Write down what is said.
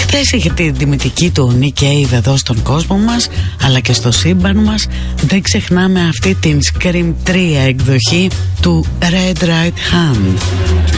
Χθες είχε την τιμητική του Nick Cave εδώ στον κόσμο μας, αλλά και στο σύμπαν μας. Δεν ξεχνάμε αυτή την Scream 3 εκδοχή του Red Right Hand.